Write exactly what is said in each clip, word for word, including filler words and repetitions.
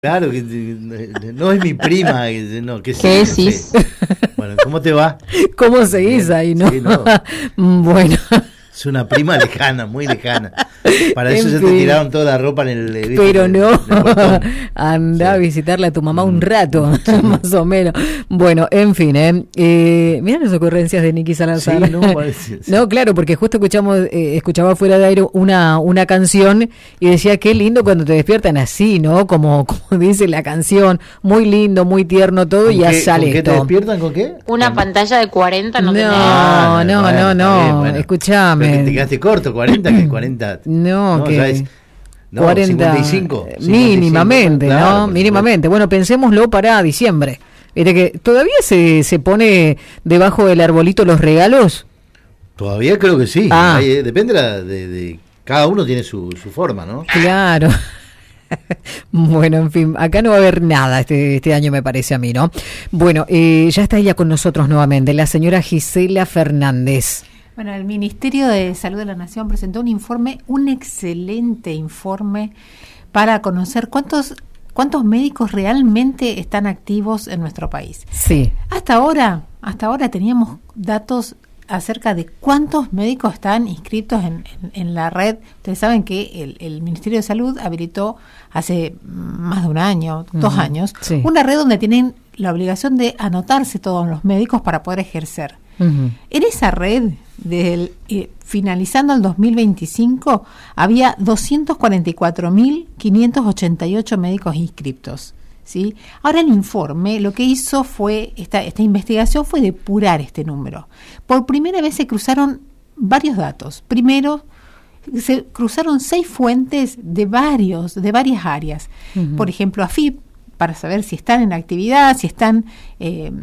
Claro, que no es mi prima, no, que ¿Qué sí, decís? No sé. Bueno, ¿cómo te va? ¿Cómo seguís Bien. ahí, no? Sí, no. Bueno. Es una prima lejana, muy lejana. Para En eso ya fin. te tiraron toda la ropa en el... ¿viste? Pero en el- no, en el portón. anda Sí. a visitarle a tu mamá un Mm. rato, más o menos. Bueno, en fin, ¿eh? eh mirá las ocurrencias de Nicky Salazar. Sí, no, parece- sí. No, claro, porque justo escuchamos, eh, escuchaba fuera de aire una, una canción y decía, qué lindo cuando te despiertan así, ¿no? Como, como dice la canción, muy lindo, muy tierno todo, ¿Con y ya qué- sale ¿Con qué te esto. despiertan? ¿Con qué? Una Con- pantalla de cuarenta no, No, tenés. Ah, no, bueno, no, está no, bien, bueno. escuchame. Pero que te quedaste corto, cuarenta, que cuarenta. No, que ¿sabes? No, cuarenta, cincuenta y cinco, eh, cincuenta y cinco, mínimamente, claro, ¿no? por supuesto. Mínimamente. Bueno, pensémoslo para diciembre. Viste que todavía se, se pone debajo del arbolito los regalos. Todavía creo que sí. Ah. Ahí, eh, depende la- de, de... Cada uno tiene su, su forma, ¿no? Claro. Bueno, en fin, acá no va a haber nada este, este año, me parece a mí, ¿no? Bueno, eh, ya está ella con nosotros nuevamente, la señora Gisela Fernández. Bueno, el Ministerio de Salud de la Nación presentó un informe, un excelente informe para conocer cuántos cuántos médicos realmente están activos en nuestro país. Sí. Hasta ahora, hasta ahora teníamos datos acerca de cuántos médicos están inscritos en, en, en la red. Ustedes saben que el, el Ministerio de Salud habilitó hace más de un año, uh-huh. dos años, Sí. una red donde tienen la obligación de anotarse todos los médicos para poder ejercer. Uh-huh. En esa red, desde el, eh, finalizando el dos mil veinticinco, había doscientos cuarenta y cuatro mil quinientos ochenta y ocho médicos inscriptos, ¿sí? Ahora el informe lo que hizo fue, esta, esta investigación fue depurar este número. Por primera vez se cruzaron varios datos. Primero, se cruzaron seis fuentes de varios, de varias áreas. Uh-huh. Por ejemplo, A F I P, para saber si están en actividad, si están... Eh,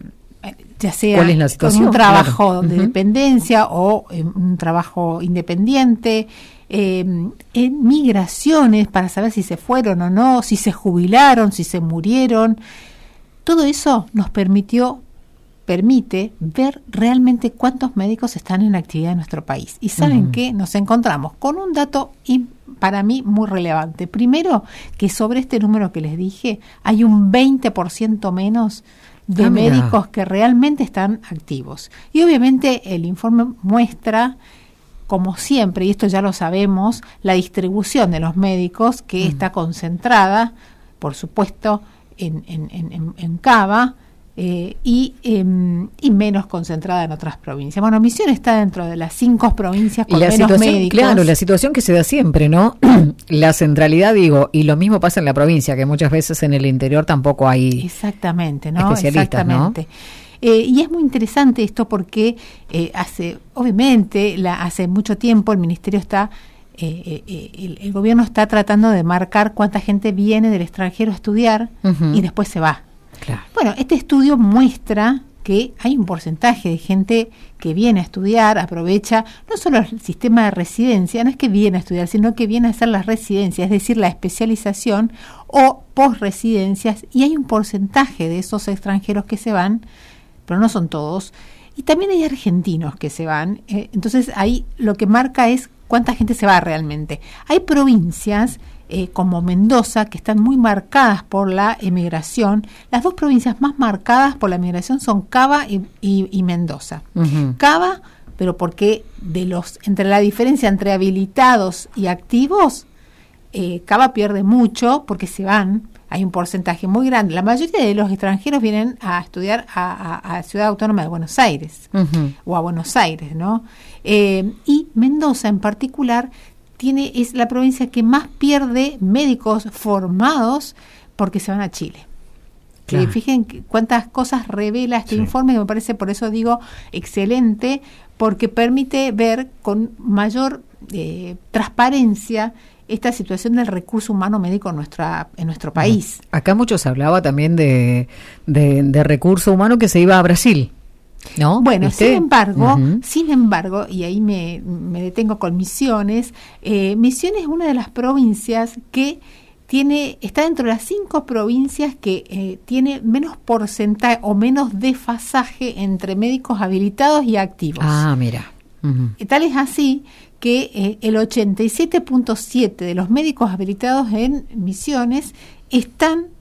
ya sea ¿Cuál es la con situación? un trabajo Claro. de Uh-huh. dependencia o eh, un trabajo independiente, eh, en migraciones para saber si se fueron o no, si se jubilaron, si se murieron. Todo eso nos permitió, permite ver realmente cuántos médicos están en actividad en nuestro país. Y ¿saben Uh-huh. qué? Nos encontramos con un dato y para mí muy relevante. Primero, que sobre este número que les dije, hay un veinte por ciento menos de Ah, mira. médicos que realmente están activos. Y obviamente el informe muestra, como siempre, y esto ya lo sabemos, la distribución de los médicos que Mm. está concentrada, por supuesto, en, en, en, en Cava eh, y, em, y menos concentrada en otras provincias. Bueno, Misiones está dentro de las cinco provincias Y con la menos situación, médicos. claro, la situación que se da siempre, ¿no? La centralidad, digo, y lo mismo pasa en la provincia, que muchas veces en el interior tampoco hay Exactamente, ¿no? especialistas, Exactamente. Eh, y es muy interesante esto porque eh, hace, obviamente, la, hace mucho tiempo el Ministerio está, eh, eh, el, el gobierno está tratando de marcar cuánta gente viene del extranjero a estudiar Ujú. y después se va. Claro. Bueno, este estudio muestra que hay un porcentaje de gente que viene a estudiar, aprovecha no solo el sistema de residencia, no es que viene a estudiar, sino que viene a hacer la residencia, es decir, la especialización o posresidencias, y hay un porcentaje de esos extranjeros que se van, pero no son todos, y también hay argentinos que se van, eh, entonces ahí lo que marca es cuánta gente se va realmente. Hay provincias eh, como Mendoza que están muy marcadas por la emigración. Las dos provincias más marcadas por la emigración son Cava y, y, y Mendoza. Ujú. Cava, pero porque de los entre la diferencia entre habilitados y activos, eh, Cava pierde mucho porque se van. Hay un porcentaje muy grande. La mayoría de los extranjeros vienen a estudiar a, a, a Ciudad Autónoma de Buenos Aires Ujú. o a Buenos Aires, ¿no? Eh, y Mendoza en particular tiene es la provincia que más pierde médicos formados porque se van a Chile. Claro. Eh, fíjense cuántas cosas revela este Sí. informe, que me parece, por eso digo, excelente, porque permite ver con mayor eh, transparencia esta situación del recurso humano médico en nuestra en nuestro país. Acá mucho se hablaba también de, de, de recurso humano que se iba a Brasil, ¿no? Bueno, ¿Viste? sin embargo, Ujú. sin embargo, y ahí me, me detengo con Misiones, eh, Misiones es una de las provincias que tiene, está dentro de las cinco provincias que eh, tiene menos porcentaje o menos desfasaje entre médicos habilitados y activos. Ah, mira. Uh-huh. Tal es así que eh, el ochenta y siete punto siete de los médicos habilitados en Misiones están